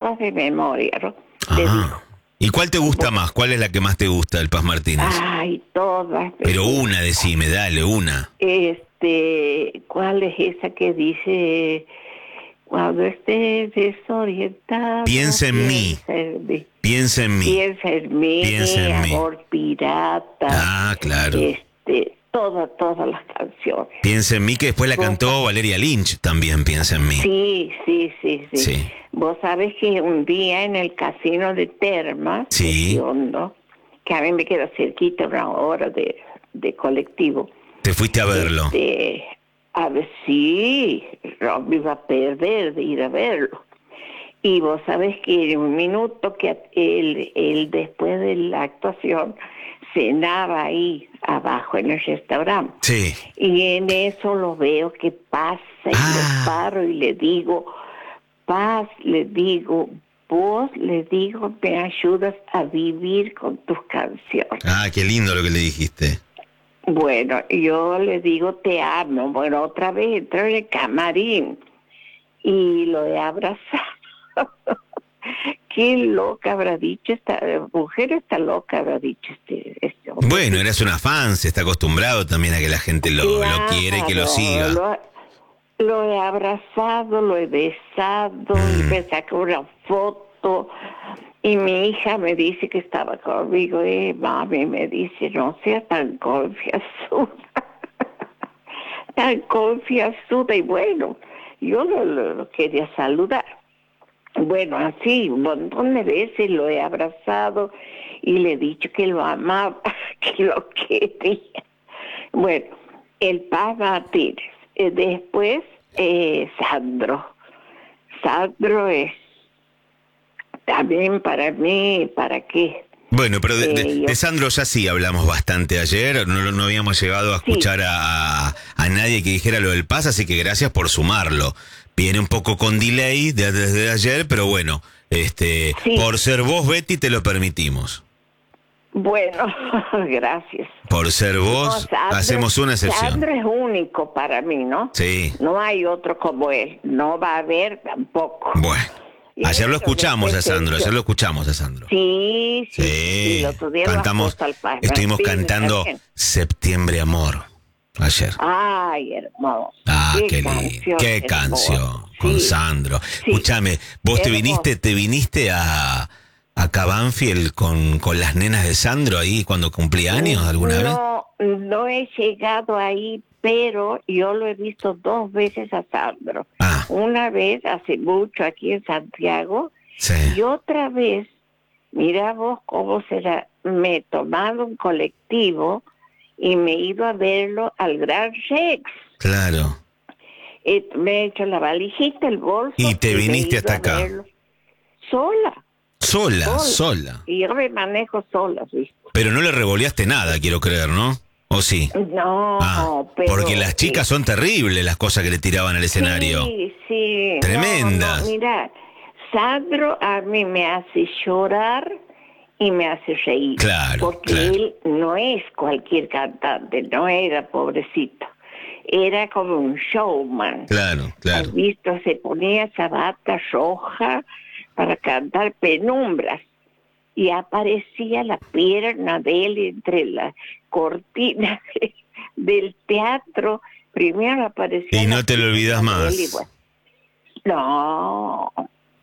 todas de memoria, ¿no? Te Ah. digo. ¿Y cuál te gusta más? ¿Cuál es la que más te gusta del Paz Martínez? Ay, todas. Pero una, decime, dale, una. ¿Cuál es esa que dice, cuando estés desorientado, Piensa en mí. Piensa en mí. Piensa en mí, Piensa en mí. Amor Pirata. Ah, claro. Todas las canciones. Piensa en mí, que después la cantó Valeria Lynch también, Piensa en mí. Sí. Sí. Vos sabés que un día en el casino de Termas, Sí. de Hondo, que a mí me queda cerquita, una hora de colectivo. Te fuiste a verlo. A ver si no me iba a perder de ir a verlo. Y vos sabés que en un minuto que él después de la actuación cenaba ahí abajo en el restaurante. Sí. Y en eso lo veo que pasa y lo paro y le digo, Paz, le digo, vos, le digo, me ayudas a vivir con tus canciones. Ah, qué lindo lo que le dijiste. Bueno, yo le digo, te amo. Bueno, otra vez entró en el camarín y lo he abrazado. Qué loca habrá dicho esta mujer, está loca habrá dicho este hombre. Bueno, eras una fan, se está acostumbrado también a que la gente lo quiere y que lo siga. Lo he abrazado, lo he besado, y me sacó una foto. Y mi hija me dice que estaba conmigo, mami, me dice, no seas tan confianzuda. Tan confianzuda. Y bueno, yo lo quería saludar. Bueno, así, un montón de veces lo he abrazado y le he dicho que lo amaba, que lo quería. Bueno, el Paz Martínez. Después, Sandro. Sandro es también para mí, ¿para qué? Bueno, pero de Sandro ya sí hablamos bastante ayer, no habíamos llegado a escuchar a nadie que dijera lo del Paz, así que gracias por sumarlo. Viene un poco con delay desde ayer, pero bueno, por ser vos, Betty, te lo permitimos. Bueno, gracias. Por ser vos, hacemos una excepción. Sandro es único para mí, ¿no? Sí. No hay otro como él, no va a haber tampoco. Bueno. Ayer lo escuchamos a Sandro, Sí. El otro día cantamos, estuvimos cantando Septiembre Amor ayer. Ay, hermoso. Qué canción con Sandro. Sí. Escúchame, vos te viniste a Cabanfield con las nenas de Sandro ahí cuando cumplía años alguna vez. No he llegado ahí, pero yo lo he visto 2 veces a Sandro. Una vez hace mucho aquí en Santiago, y otra vez, mira vos cómo será, me he tomado un colectivo y me he ido a verlo al Gran Rex. Claro. Me he hecho la valijita, el bolso. Y te viniste hasta acá. Sola. Y yo me manejo sola, ¿viste? Pero no le revoleaste nada, quiero creer, ¿no? ¿O sí? No, pero... Porque las chicas son terribles las cosas que le tiraban al escenario. Sí. Tremendas. No, mira, Sandro a mí me hace llorar y me hace reír. Porque él no es cualquier cantante, no era pobrecito. Era como un showman. Claro. ¿Has visto? Se ponía esa bata roja para cantar Penumbras. Y aparecía la pierna de él entre las cortinas del teatro. Primero aparecía... Y no te lo olvidas más. No.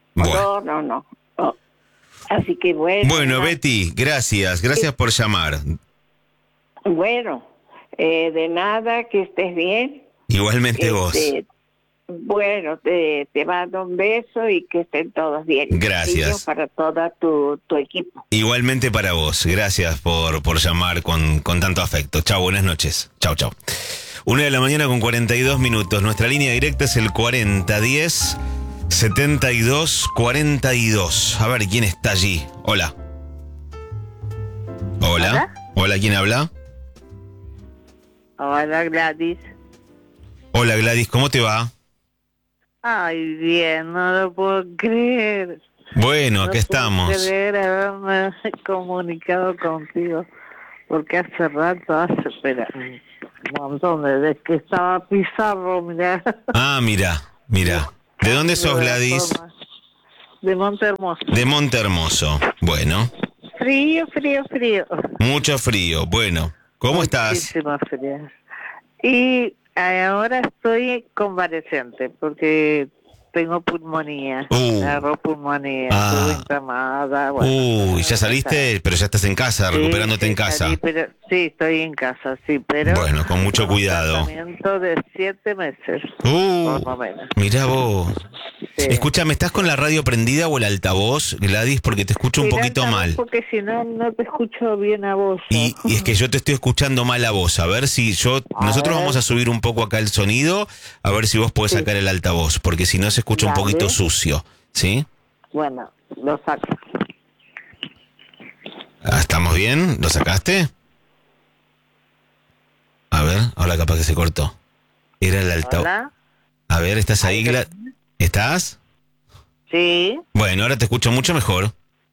Así que bueno. Bueno, Betty, gracias por llamar. Bueno, de nada, que estés bien. Igualmente vos. Bueno, te mando un beso y que estén todos bien. Gracias. Para todo tu equipo. Igualmente para vos. Gracias por llamar con tanto afecto. Chau, buenas noches. Chau. 1:42 a.m. Nuestra línea directa es el 4010 7242. A ver, ¿quién está allí? Hola, ¿quién habla? Hola, Gladys. Hola, Gladys, ¿cómo te va? Ay, bien, no lo puedo creer. Bueno, acá estamos. No puedo creer haberme comunicado contigo, porque hace rato, espera, un montón, desde que estaba Pizarro, mirá. Ah, mira. ¿De dónde sos, Gladys? de Monte Hermoso. De Monte Hermoso. Bueno. Frío. Mucho frío. Bueno, ¿cómo estás? Muchísimo frío. Y ahora estoy convaleciente porque tengo pulmonía. Agarró pulmonía, estuve internada. Bueno, ya saliste, pero ya estás en casa, recuperándote en casa. Sí, estoy en casa, sí, pero... Bueno, con mucho cuidado. Un tratamiento de 7 meses, por lo menos. Mirá vos. Sí. Escúchame, ¿estás con la radio prendida o el altavoz, Gladys? Porque te escucho un poquito mal. Porque si no, no te escucho bien a vos. Y es que yo te estoy escuchando mal a vos. A ver si nosotros vamos a subir un poco acá el sonido, a ver si vos podés sacar el altavoz, porque si no se escucha un poquito sucio, ¿sí? Bueno, lo saco. ¿Estamos bien? ¿Lo sacaste? A ver, ahora capaz que se cortó. Era el altavoz. Hola. A ver, ¿estás ahí? ¿Estás? Sí. Bueno, ahora te escucho mucho mejor.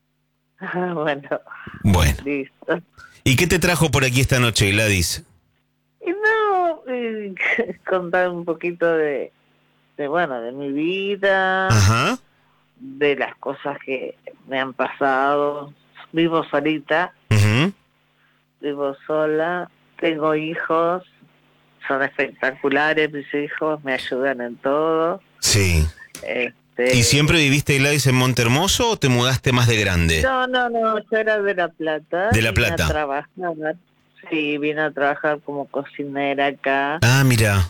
Bueno. Listo. ¿Y qué te trajo por aquí esta noche, Gladys? No, contar un poquito de mi vida. Ajá. De las cosas que me han pasado. Vivo solita. Vivo sola. Tengo hijos. Son espectaculares mis hijos. Me ayudan en todo. Sí. ¿Y siempre viviste, Gladys, en Monte Hermoso o te mudaste más de grande? No, yo era de La Plata. ¿De La Plata? Vine a trabajar. Sí, vine a trabajar como cocinera acá. Ah, mira.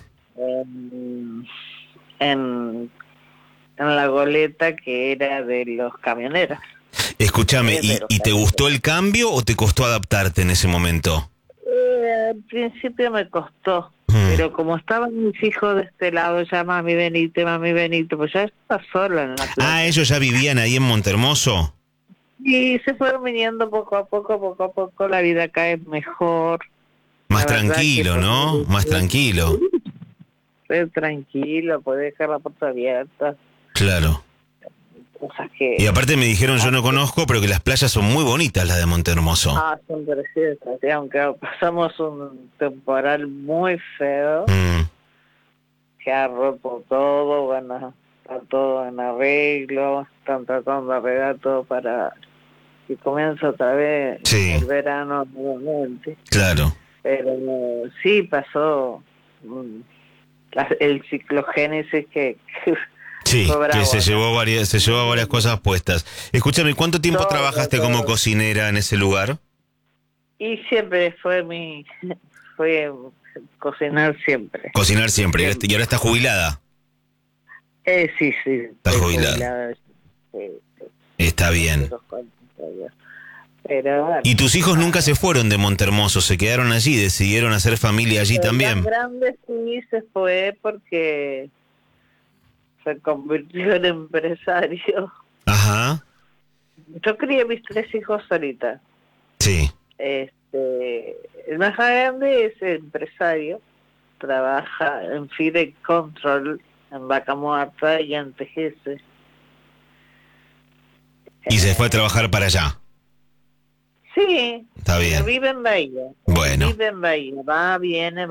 En la goleta que era de los camioneros. Escúchame, ¿y te gustó el cambio o te costó adaptarte en ese momento? Al principio me costó, pero como estaban mis hijos de este lado, ya mami venite, pues ya estaba sola en La Plata. Ah, ¿ellos ya vivían ahí en Monte Hermoso? Y se fueron viniendo poco a poco, la vida acá es mejor. Más tranquilo, ¿no? Más tranquilo. Tranquilo, podés dejar la puerta abierta. Claro. Cosas que... Y aparte me dijeron, yo no conozco, pero que las playas son muy bonitas, las de Monte Hermoso. Son preciosas, aunque pasamos un temporal muy feo, que ha roto todo, bueno, está todo en arreglo, están tratando de arreglar todo para que comience otra vez el verano nuevamente. Claro. Pero sí pasó el ciclogénesis que sí, que se llevó varias cosas puestas. Escúchame, ¿cuánto tiempo trabajaste como cocinera en ese lugar? Y siempre fue cocinar siempre. Cocinar siempre. ¿Y ahora estás jubilada? Sí. Estás jubilada. Está bien. Pero, bueno, ¿Y tus hijos nunca se fueron de Monte Hermoso? ¿Se quedaron allí? ¿Decidieron hacer familia allí también? El más grande sí se fue porque se convirtió en empresario. Ajá. Yo crié mis 3 hijos solita. Sí. El más grande es empresario, trabaja en Fide Control, en Vaca Muerta y en TGS. ¿Y se fue a trabajar para allá? Sí. Está bien. Vive en Bahía. Bueno. Vive en Bahía. Va, viene.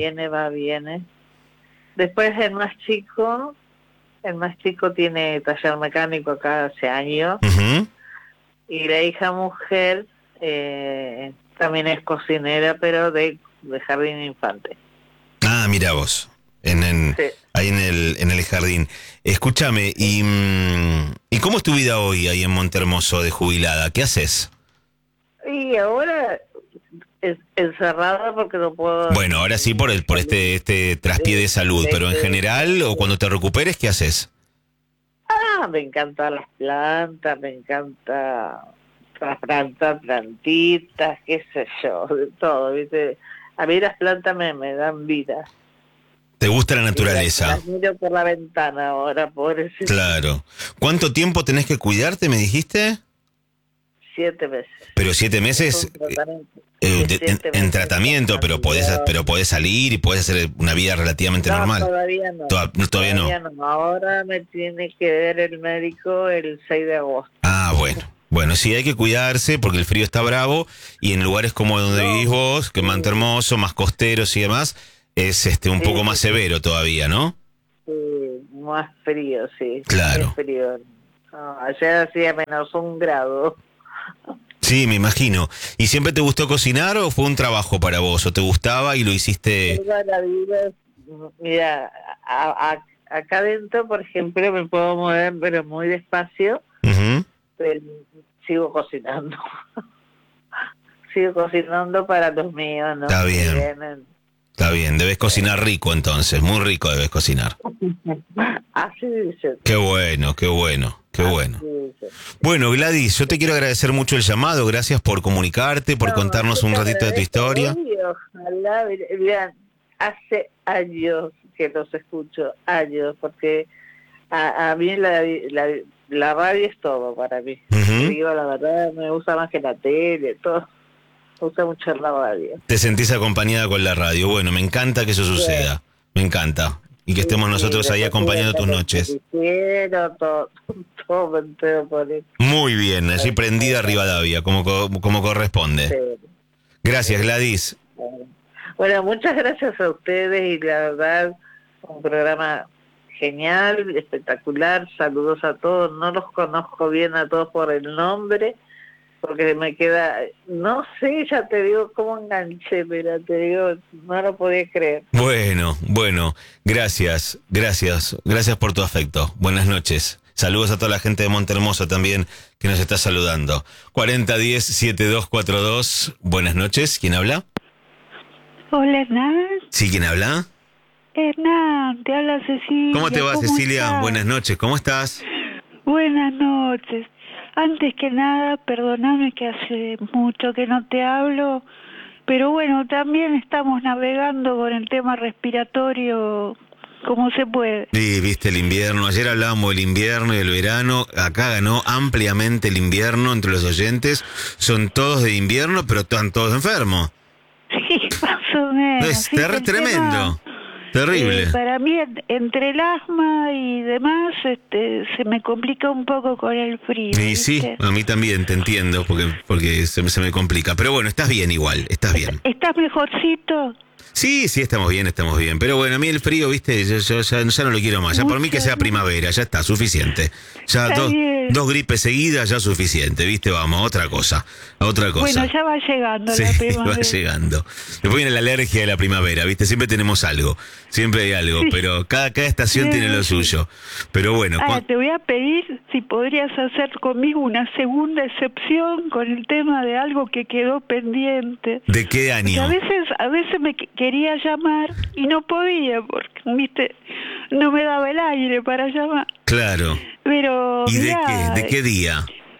Después el más chico tiene taller mecánico acá hace años. Y la hija mujer también es cocinera, pero de jardín infante. Ah, mira vos. Ahí en el jardín. Escúchame, ¿y cómo es tu vida hoy ahí en Monte Hermoso de jubilada? ¿Qué haces? Y ahora encerrada porque no puedo... Bueno, ahora sí por este traspié de salud, pero en general, o cuando te recuperes, ¿qué haces? Me encantan las plantas, me encanta trasplantar plantitas, qué sé yo, de todo, ¿viste? A mí las plantas me dan vida. ¿Te gusta la naturaleza? Las miro por la ventana ahora, pobrecito. Claro. ¿Cuánto tiempo tenés que cuidarte, me dijiste? 7 meses. Pero 7 meses en tratamiento, pero podés salir y podés hacer una vida relativamente normal. Todavía no. Todavía no. Ahora me tiene que ver el médico el 6 de agosto. Ah, bueno. Bueno, sí, hay que cuidarse porque el frío está bravo y en lugares como donde vivís vos, que es Monte Hermoso, más costeros y demás, es un poco más severo todavía, ¿no? Sí, más frío, sí. Claro. Más frío. ayer hacía -1 grado. Sí, me imagino. ¿Y siempre te gustó cocinar o fue un trabajo para vos? ¿O te gustaba y lo hiciste? Toda la vida, mira, acá adentro, por ejemplo, me puedo mover, pero muy despacio, Uh-huh. pero sigo cocinando. Sigo cocinando para los míos, ¿no? Está bien. Está bien, debes cocinar rico entonces, muy rico debes cocinar. Así dice. Qué bueno, qué bueno, qué bueno. Bueno, Gladys, yo te quiero agradecer mucho el llamado, gracias por comunicarte, por contarnos un ratito de tu historia. Ojalá, vean, hace años que los escucho, años, porque a mí la radio es todo para mí. Uh-huh. Digo, la verdad, me gusta más que la tele, todo. Me gusta mucho la radio. Te sentís acompañada con la radio. Bueno, me encanta que eso suceda. Me encanta. Y que estemos nosotros ahí acompañando tus noches. Todo entero por eso. Muy bien, allí prendida Rivadavia, como corresponde. Sí. Gracias, Gladys. Bueno, muchas gracias a ustedes y la verdad, un programa genial, espectacular. Saludos a todos. No los conozco bien a todos por el nombre, porque me queda, no sé, ya te digo cómo enganché, pero te digo, no lo podía creer. Bueno, gracias por tu afecto. Buenas noches. Saludos a toda la gente de Montehermoso también que nos está saludando. 4010-7242. Buenas noches. ¿Quién habla? Hola, Hernán. ¿Sí, quién habla? Hernán, te habla Cecilia. ¿Cómo te va, Cecilia? Estás? Buenas noches, ¿cómo estás? Buenas noches. Antes que nada, perdóname que hace mucho que no te hablo, pero bueno, también estamos navegando con el tema respiratorio como se puede. Sí, viste el invierno. Ayer hablábamos del invierno y del verano. Acá ganó ampliamente el invierno entre los oyentes. Son todos de invierno, pero están todos enfermos. Sí, más o menos. Es tremendo. Terrible. Para mí, entre el asma y demás, se me complica un poco con el frío. Y ¿viste? sí, a mí también, te entiendo, porque se me complica. Pero bueno, estás bien igual, estás bien. ¿Estás mejorcito? Sí, estamos bien. Pero bueno, a mí el frío, viste, yo ya no lo quiero más. Ya por mí que sea primavera, ya está, suficiente. Ya dos gripes seguidas, ya suficiente, viste, vamos, otra cosa. Bueno, ya va llegando la primavera. Va llegando. Después viene la alergia de la primavera, viste, siempre tenemos algo, siempre hay algo, sí. Pero cada estación tiene lo suyo. Pero bueno. Ahora te voy a pedir si podrías hacer conmigo una segunda excepción con el tema de algo que quedó pendiente. ¿De qué año? A veces me quería llamar y no podía porque, viste, no me daba el aire para llamar. Claro. Pero ¿y mirá, de qué día?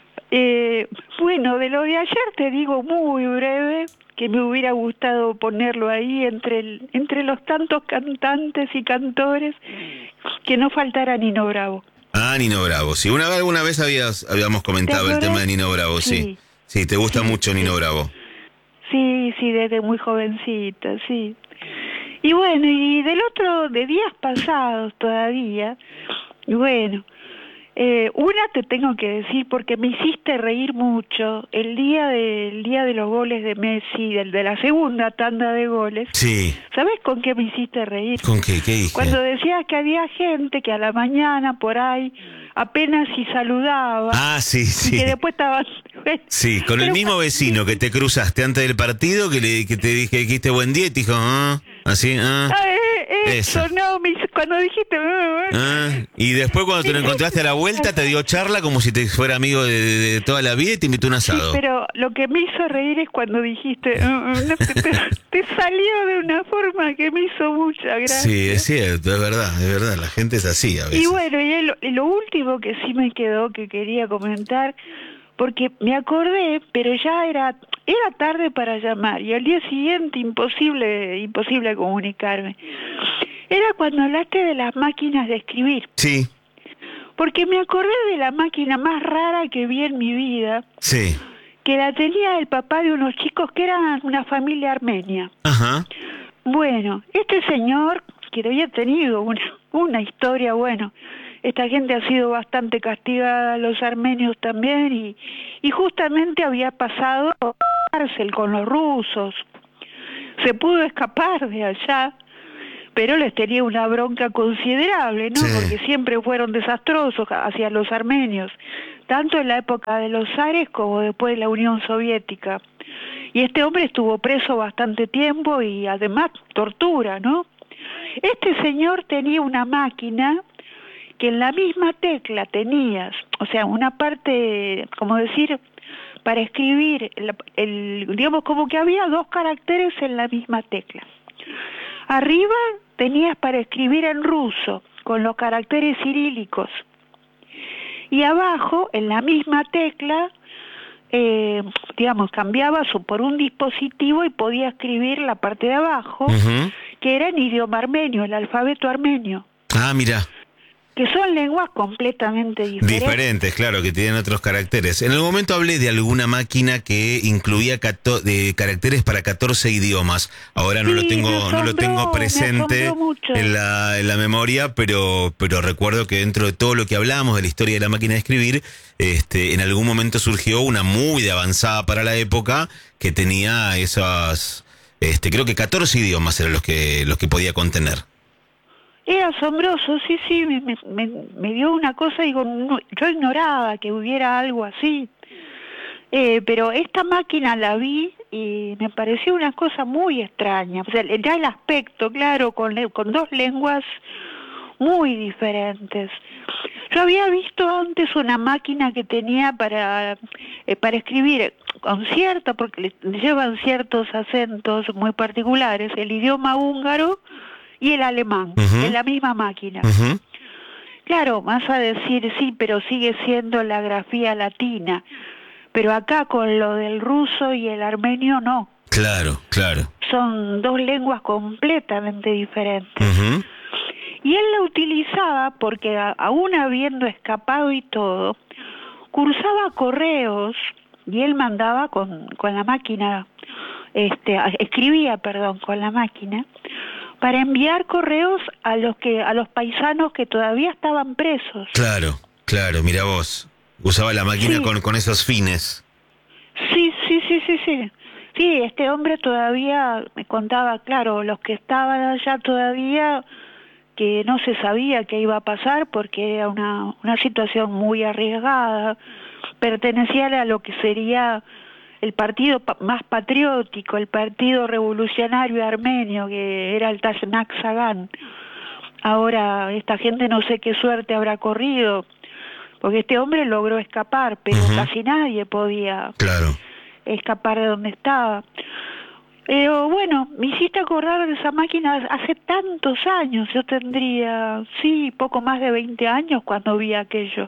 Bueno, de lo de ayer te digo muy breve, que me hubiera gustado ponerlo ahí entre los tantos cantantes y cantores, que no faltara Nino Bravo. Ah, Nino Bravo, sí. Alguna vez habíamos comentado el tema de Nino Bravo, sí. Sí, te gusta mucho Nino Bravo. Sí, desde muy jovencita, sí. Y bueno, y de días pasados todavía, y bueno, una te tengo que decir porque me hiciste reír mucho el día de los goles de Messi, de la segunda tanda de goles. Sí. ¿Sabes con qué me hiciste reír? ¿Con qué? ¿Qué dije? Cuando decías que había gente que a la mañana por ahí apenas si saludaba. Ah, sí. Y que después estaban... Sí, con el mismo vecino que te cruzaste antes del partido, que te dijiste buen día y te dijo, así, eso, no, cuando dijiste... y después cuando te lo encontraste a la vuelta te dio charla como si te fuera amigo de toda la vida y te invitó a un asado. Sí, pero lo que me hizo reír es cuando dijiste, te salió de una forma que me hizo mucha gracia. Sí, es cierto, es verdad, la gente es así a veces. Y bueno, y lo último que sí me quedó que quería comentar, porque me acordé, pero ya era tarde para llamar y al día siguiente imposible comunicarme. Era cuando hablaste de las máquinas de escribir. Sí. Porque me acordé de la máquina más rara que vi en mi vida. Sí. Que la tenía el papá de unos chicos que eran una familia armenia. Ajá. Bueno, este señor, que había tenido una historia, bueno, esta gente ha sido bastante castigada, los armenios también, y justamente había pasado a cárcel con los rusos. Se pudo escapar de allá, pero les tenía una bronca considerable, ¿no? Sí. Porque siempre fueron desastrosos hacia los armenios, tanto en la época de los zares como después de la Unión Soviética. Y este hombre estuvo preso bastante tiempo y además tortura, ¿no? Este señor tenía una máquina que en la misma tecla tenías, o sea, una parte, como decir, para escribir, digamos, como que había 2 caracteres en la misma tecla. Arriba tenías para escribir en ruso, con los caracteres cirílicos. Y abajo, en la misma tecla, digamos, cambiabas por un dispositivo y podía escribir la parte de abajo, que era en idioma armenio, el alfabeto armenio. Ah, mira. Que son lenguas completamente diferentes. Diferentes, claro, que tienen otros caracteres. En algún momento hablé de alguna máquina que incluía de caracteres para 14 idiomas. Ahora no lo tengo presente en la memoria, pero recuerdo que dentro de todo lo que hablamos de la historia de la máquina de escribir, en algún momento surgió una muy avanzada para la época que tenía esas, creo que 14 idiomas eran los que podía contener. Era asombroso, sí, me dio una cosa, digo, no, yo ignoraba que hubiera algo así, pero esta máquina la vi y me pareció una cosa muy extraña, o sea, ya el aspecto, claro, con 2 lenguas muy diferentes. Yo había visto antes una máquina que tenía para escribir con porque le llevan ciertos acentos muy particulares, el idioma húngaro y el alemán, en la misma máquina. Claro, vas a decir, sí, pero sigue siendo la grafía latina, pero acá con lo del ruso y el armenio no. Claro. Son 2 lenguas completamente diferentes. Y él la utilizaba porque, aún habiendo escapado y todo, cursaba correos y él mandaba con la máquina, escribía con la máquina, para enviar correos a los paisanos que todavía estaban presos. Claro, mira vos. Usaba la máquina con esos fines. Sí. Sí, este hombre todavía me contaba, claro, los que estaban allá todavía, que no se sabía qué iba a pasar porque era una situación muy arriesgada. Pertenecía a lo que sería el partido más patriótico, el Partido Revolucionario Armenio, que era el Tashnak Sagan. Ahora esta gente no sé qué suerte habrá corrido, porque este hombre logró escapar, pero casi nadie podía escapar de donde estaba. Pero bueno, me hiciste acordar de esa máquina hace tantos años. Yo tendría, poco más de 20 años cuando vi aquello.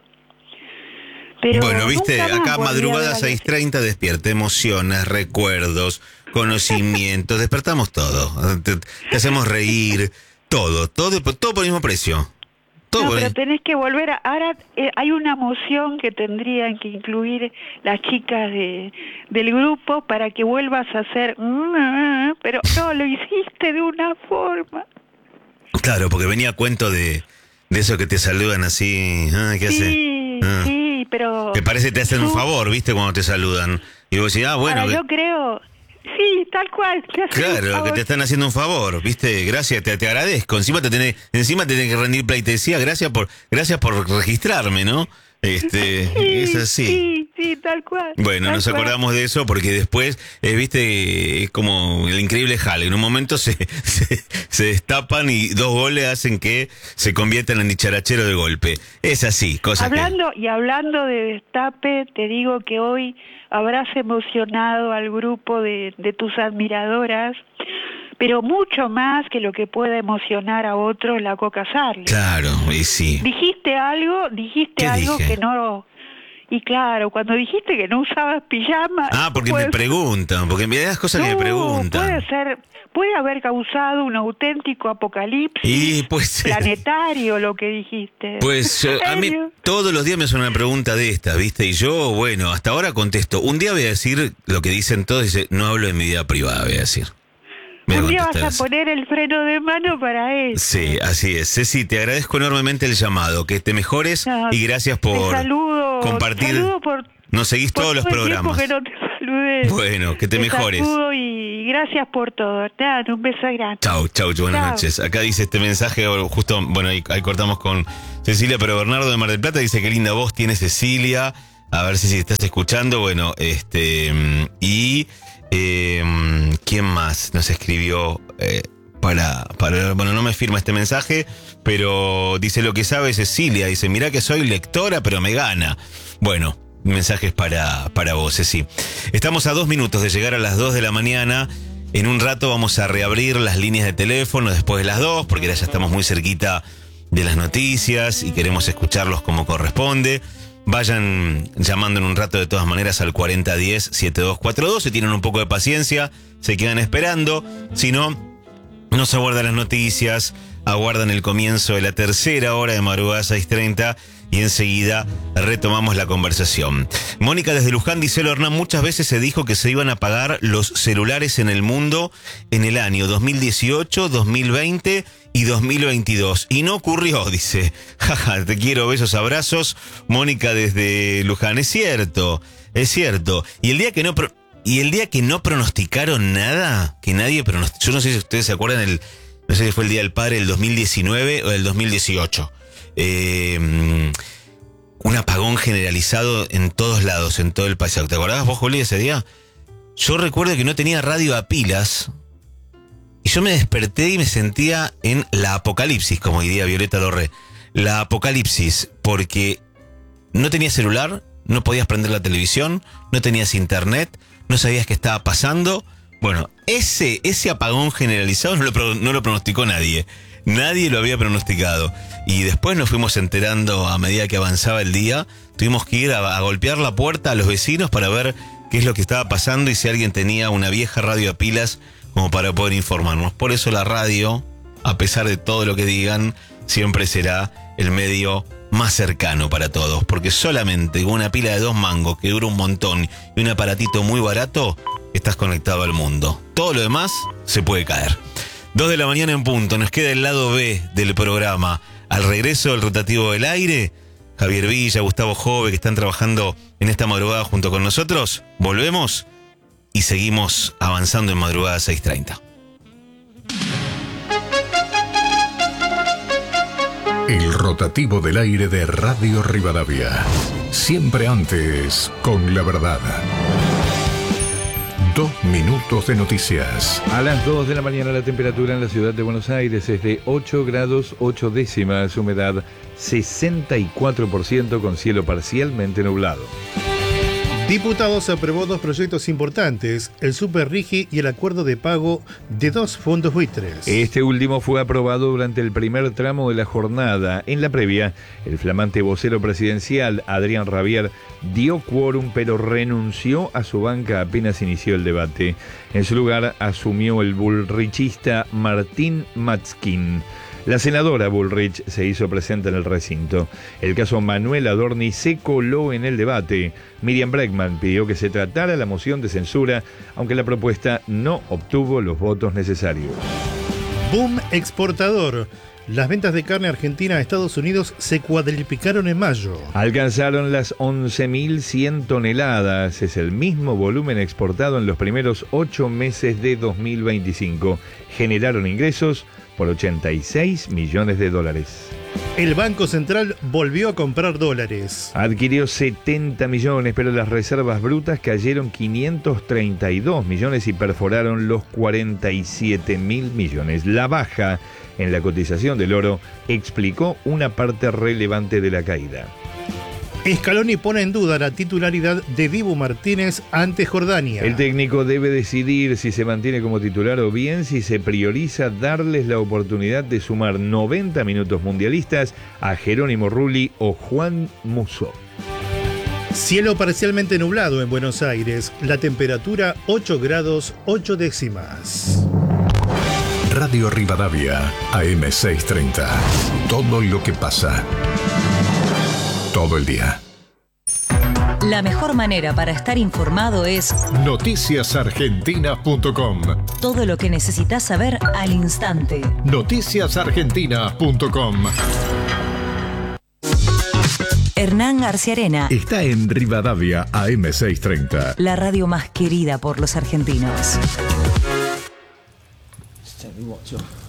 Pero bueno, viste, acá madrugada 6:30 despierta emociones, recuerdos, conocimientos, despertamos todo, te hacemos reír, todo por el mismo precio. Pero tenés que volver ahora hay una moción que tendrían que incluir las chicas del grupo para que vuelvas a hacer, pero no, lo hiciste de una forma. Claro, porque venía a cuento de eso que te saludan así, ¿qué hace? Sí, pero... Me parece que te hacen un favor, ¿viste? Cuando te saludan. Y vos decís, bueno... Ahora, yo creo... Sí, tal cual. Claro, que te están haciendo un favor, ¿viste? Gracias, te agradezco. Encima te tenés que rendir pleitesía. Gracias por registrarme, ¿no? Es así. Sí, tal cual. Bueno, nos acordamos de eso porque después, viste, es como el increíble Hulk. En un momento se destapan y 2 goles hacen que se conviertan en dicharachero de golpe. Es así, hablando de destape, te digo que hoy habrás emocionado al grupo de tus admiradoras, pero mucho más que lo que pueda emocionar a otros la Coca Sarli. Claro, y sí. Dijiste algo que no... Y claro, cuando dijiste que no usabas pijama... porque me preguntan, porque me das cosas que me preguntan. Puede haber causado un auténtico apocalipsis planetario lo que dijiste. Pues a mí todos los días me hacen una pregunta de esta, ¿viste? Y yo, bueno, hasta ahora contesto. Un día voy a decir lo que dicen todos, dice, no hablo de mi vida privada, voy a decir. Un día vas a poner el freno de mano para eso. Sí, así es. Ceci, te agradezco enormemente el llamado, que te mejores y gracias por compartir. Nos seguís todos los programas. saludé. Bueno, que te mejores. Saludo y gracias por todo. Nada, un beso grande. Chau, buenas noches. Acá dice este mensaje, justo, bueno, ahí cortamos con Cecilia, pero Bernardo de Mar del Plata dice: qué linda voz tiene Cecilia. A ver si estás escuchando. Bueno, ¿quién más nos escribió bueno, no me firma este mensaje, pero dice: lo que sabe Cecilia, dice: mirá que soy lectora, pero me gana. Bueno, mensajes para vos, Ceci. Estamos a 2 minutos de llegar a las 2 de la mañana. En un rato vamos a reabrir las líneas de teléfono después de las 2, porque ya estamos muy cerquita de las noticias y queremos escucharlos como corresponde. Vayan llamando en un rato de todas maneras al 4010-7242. Si tienen un poco de paciencia, se quedan esperando. Si no, nos aguardan las noticias, aguardan el comienzo de la tercera hora de Madrugada 6:30 y enseguida retomamos la conversación. Mónica desde Luján dice: hola Hernán, muchas veces se dijo que se iban a apagar los celulares en el mundo en el año 2018, 2020 y 2022. Y no ocurrió, dice. Jaja, te quiero, besos, abrazos. Mónica desde Luján. Es cierto. Y el día que no pronosticaron nada, que nadie pronosticó, yo no sé si ustedes se acuerdan, no sé si fue el Día del Padre del 2019 o del 2018. Un apagón generalizado en todos lados, en todo el país. ¿Te acordabas vos, Juli, ese día? Yo recuerdo que no tenía radio a pilas y yo me desperté y me sentía en la apocalipsis, como diría Violeta Lorré. La apocalipsis, porque no tenías celular, no podías prender la televisión, no tenías internet, no sabías qué estaba pasando. Bueno, ese apagón generalizado no lo pronosticó nadie. Nadie lo había pronosticado. Y después nos fuimos enterando a medida que avanzaba el día. Tuvimos que ir a golpear la puerta a los vecinos para ver qué es lo que estaba pasando y si alguien tenía una vieja radio a pilas como para poder informarnos. Por eso la radio, a pesar de todo lo que digan, siempre será el medio más cercano para todos. Porque solamente con una pila de 2 mangos que dura un montón y un aparatito muy barato, estás conectado al mundo. Todo lo demás se puede caer. 2 de la mañana en punto, nos queda el lado B del programa. Al regreso del rotativo del aire, Javier Villa, Gustavo Jove, que están trabajando en esta madrugada junto con nosotros. Volvemos y seguimos avanzando en Madrugada 6:30. El rotativo del aire de Radio Rivadavia. Siempre antes con la verdad. 2 minutos de noticias. A las 2 de la mañana la temperatura en la ciudad de Buenos Aires es de 8 grados 8 décimas, humedad 64% con cielo parcialmente nublado. Diputados aprobó 2 proyectos importantes, el Super Rigi y el acuerdo de pago de 2 fondos buitres. Este último fue aprobado durante el primer tramo de la jornada. En la previa, el flamante vocero presidencial, Adrián Rabier, dio quórum pero renunció a su banca apenas inició el debate. En su lugar asumió el bullrichista Martín Matzkin. La senadora Bullrich se hizo presente en el recinto. El caso Manuel Adorni se coló en el debate. Miriam Bregman pidió que se tratara la moción de censura, aunque la propuesta no obtuvo los votos necesarios. Boom exportador. Las ventas de carne argentina a Estados Unidos se cuadriplicaron en mayo. Alcanzaron las 11.100 toneladas. Es el mismo volumen exportado en los primeros 8 meses de 2025. Generaron ingresos por $86 millones. El Banco Central volvió a comprar dólares. Adquirió 70 millones, pero las reservas brutas cayeron 532 millones y perforaron los 47.000 millones. La baja en la cotización del oro explicó una parte relevante de la caída. Scaloni pone en duda la titularidad de Dibu Martínez ante Jordania. El técnico debe decidir si se mantiene como titular o bien si se prioriza darles la oportunidad de sumar 90 minutos mundialistas a Jerónimo Rulli o Juan Musso. Cielo parcialmente nublado en Buenos Aires. La temperatura 8 grados 8 décimas. Radio Rivadavia, AM 630. Todo lo que pasa. Todo el día. La mejor manera para estar informado es noticiasargentina.com. Todo lo que necesitas saber al instante. Noticiasargentina.com. Hernán Arciarena está en Rivadavia AM630. La radio más querida por los argentinos.